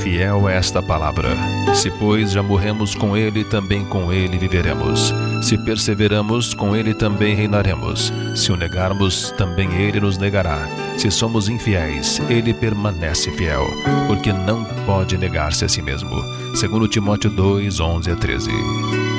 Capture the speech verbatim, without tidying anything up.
fiel a esta palavra. Se, pois, já morremos com ele, também com ele viveremos. Se perseveramos, com ele também reinaremos. Se o negarmos, também ele nos negará. Se somos infiéis, ele permanece fiel, porque não pode negar-se a si mesmo. Segundo Timóteo dois, onze a treze.